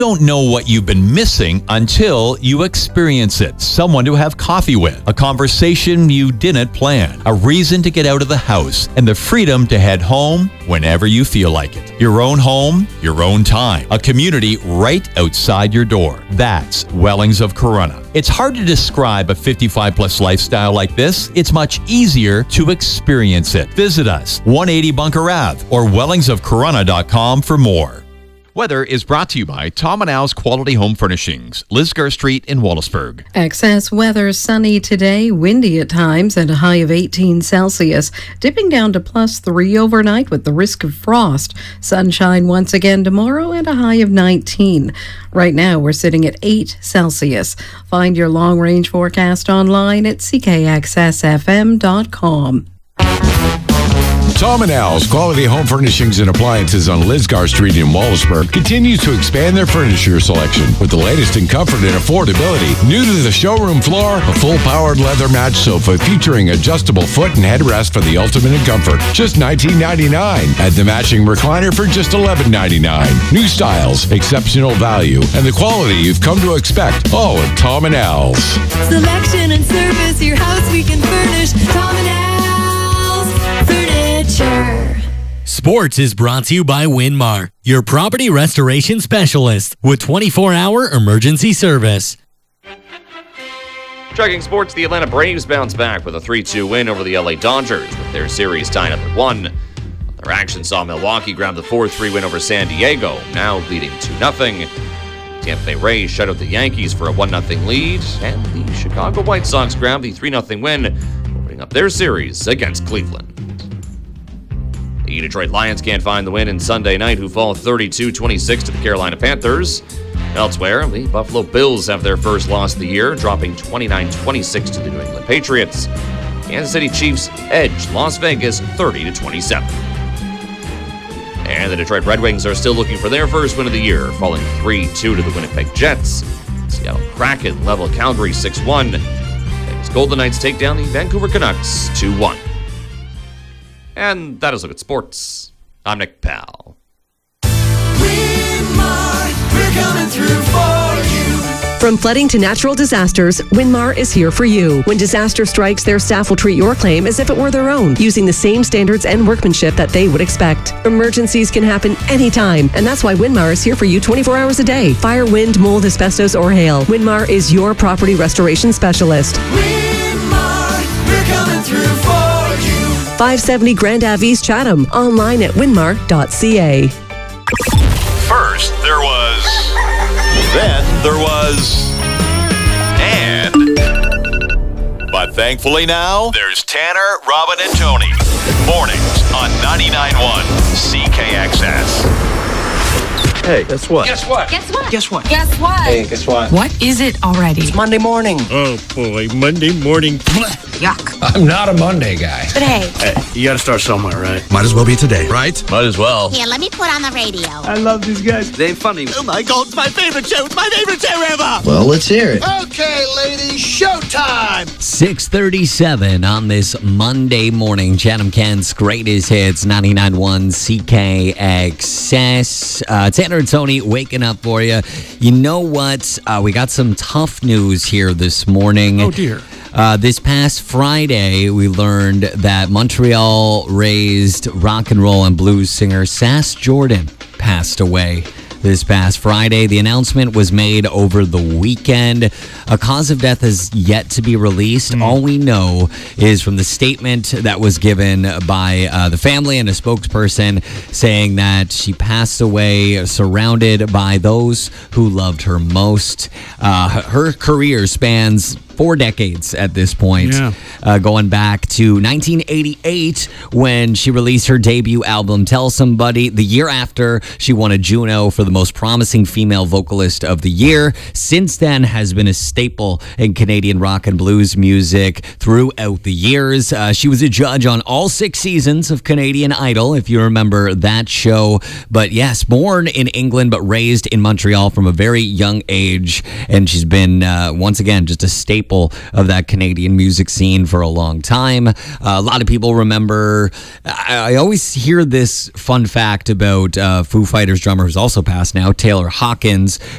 Don't know what you've been missing until you experience it. Someone to have coffee with, a conversation you didn't plan, a reason to get out of the house, and the freedom to head home whenever you feel like it. Your own home, your own time, a community right outside your door. That's Wellings of Corunna. It's hard to describe a 55-plus lifestyle like this. It's much easier to experience it. Visit us, 180 Bunker Ave, or wellingsofcorunna.com for more. Weather is brought to you by Tom & Al's Quality Home Furnishings, Lisgar Street in Wallaceburg. Excess weather, sunny today, windy at times, and a high of 18 Celsius, dipping down to +3 overnight with the risk of frost. Sunshine once again tomorrow and a high of 19. Right now, we're sitting at 8 Celsius. Find your long-range forecast online at ckxsfm.com. Tom & Al's Quality Home Furnishings and Appliances on Lisgar Street in Wallaceburg continues to expand their furniture selection with the latest in comfort and affordability. New to the showroom floor, a full-powered leather match sofa featuring adjustable foot and headrest for the ultimate in comfort. Just $19.99. Add the matching recliner for just $11.99. New styles, exceptional value, and the quality you've come to expect. All at Tom & Al's. Selection and service, your house we can furnish. Tom & Al's Furniture. Sports is brought to you by Winmar, your property restoration specialist with 24-hour emergency service. Tracking sports, the Atlanta Braves bounce back with a 3-2 win over the LA Dodgers with their series tied up at 1. Their action saw Milwaukee grab the 4-3 win over San Diego, now leading 2-0. Tampa Bay Rays shut out the Yankees for a 1-0 lead, and the Chicago White Sox grabbed the 3-0 win, opening up their series against Cleveland. The Detroit Lions can't find the win in Sunday night, who fall 32-26 to the Carolina Panthers. Elsewhere, the Buffalo Bills have their first loss of the year, dropping 29-26 to the New England Patriots. Kansas City Chiefs edge Las Vegas 30-27. And the Detroit Red Wings are still looking for their first win of the year, falling 3-2 to the Winnipeg Jets. Seattle Kraken level Calgary 6-1. Vegas Golden Knights take down the Vancouver Canucks 2-1. And that is a look at sports. I'm Nick Powell. Winmar, we're coming through for you. From flooding to natural disasters, Winmar is here for you. When disaster strikes, their staff will treat your claim as if it were their own, using the same standards and workmanship that they would expect. Emergencies can happen anytime, and that's why Winmar is here for you 24 hours a day. Fire, wind, mold, asbestos, or hail. Winmar is your property restoration specialist. Winmar, we're coming through for you. 570 Grand Ave East Chatham. Online at winmar.ca. First, there was. Then there was. And. But thankfully now, there's Tanner, Robin, and Tony. Mornings on 99.1 CKXS. Hey, guess what? Guess what? Guess what? Guess what? Guess what? Hey, guess what? What is it already? It's Monday morning. Oh boy, Monday morning. Yuck. I'm not a Monday guy. But hey, You gotta start somewhere, right? Might as well be today, right? Might as well. Here, let me put on the radio. I love these guys. They funny. Oh my God, it's my favorite show. It's my favorite show ever. Well, let's hear it. Okay, ladies, showtime. 6:37 on this Monday morning. Chatham Kent's greatest hits, 99.1 CKXS. Tanner and Tony waking up for you. You know what? We got some tough news here this morning. Oh dear. This past Friday, we learned that Montreal-raised rock and roll and blues singer Sass Jordan passed away. This past Friday, the announcement was made over the weekend. A cause of death is yet to be released. All we know is from the statement that was given by the family and a spokesperson saying that she passed away surrounded by those who loved her most. Her career spans 4 decades at this point, going back to 1988 when she released her debut album, Tell Somebody. The year after, she won a Juno for the most promising female vocalist of the year. Since then, has been a staple in Canadian rock and blues music throughout the years. She was a judge on all 6 seasons of Canadian Idol, if you remember that show. But yes, born in England but raised in Montreal from a very young age, and she's been, once again, just a staple staple of that Canadian music scene for a long time. A lot of people remember. I always hear this fun fact about Foo Fighters drummer who's also passed now, Taylor Hawkins,